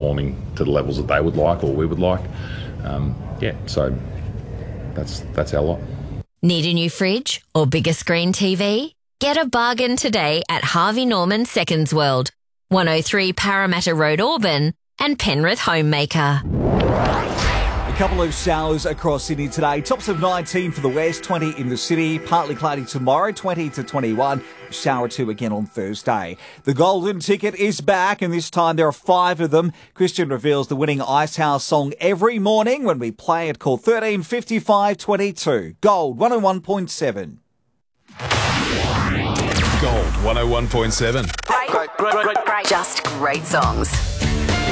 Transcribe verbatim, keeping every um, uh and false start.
performing to the levels that they would like or we would like. Um, yeah, so that's that's our lot. Need a new fridge or bigger screen T V? Get a bargain today at Harvey Norman Seconds World, one oh three Parramatta Road, Auburn, and Penrith Homemaker. A couple of showers across Sydney today. Tops of nineteen for the west, twenty in the city. Partly cloudy tomorrow, twenty to twenty-one. Shower two again on Thursday. The golden ticket is back, and this time there are five of them. Christian reveals the winning Icehouse song every morning when we play it. Call thirteen fifty-five twenty-two. Gold one oh one point seven. Gold one oh one point seven. Great, great, great, great. Just great songs.